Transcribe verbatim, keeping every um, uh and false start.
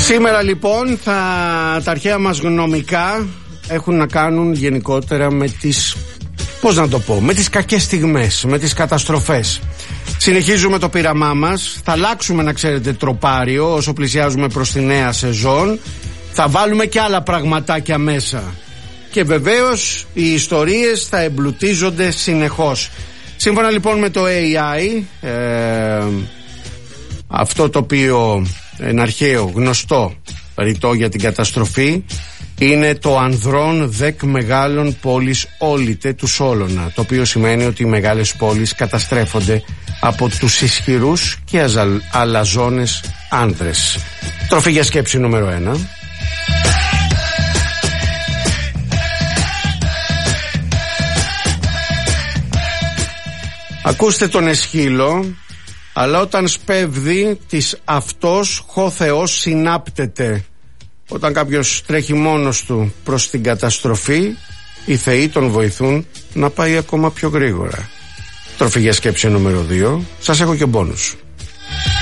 Σήμερα λοιπόν θα, τα αρχαία μας γνωμικά έχουν να κάνουν γενικότερα με τις, πώς να το πω, με τις κακές στιγμές, με τις καταστροφές. Συνεχίζουμε το πείραμά μας, θα αλλάξουμε να ξέρετε τροπάριο όσο πλησιάζουμε προς τη νέα σεζόν. Θα βάλουμε και άλλα πραγματάκια μέσα. Και βεβαίως οι ιστορίες θα εμπλουτίζονται συνεχώς. Σύμφωνα λοιπόν με το έι άι, ε, αυτό το οποίο είναι αρχαίο, γνωστό, ρητό για την καταστροφή, είναι το ανδρών δεκ μεγάλων πόλεις όλητε του Σόλωνα, το οποίο σημαίνει ότι οι μεγάλες πόλεις καταστρέφονται από τους ισχυρούς και αζαλ, αλαζόνες άνδρες. Τροφή για σκέψη νούμερο ένα. Ακούστε τον Εσχύλο, αλλά όταν σπέβδει της αυτός χω Θεός συνάπτεται. Όταν κάποιος τρέχει μόνος του προς την καταστροφή, οι θεοί τον βοηθούν να πάει ακόμα πιο γρήγορα. Τροφή για σκέψη νούμερο δύο. Σας έχω και μπόνους.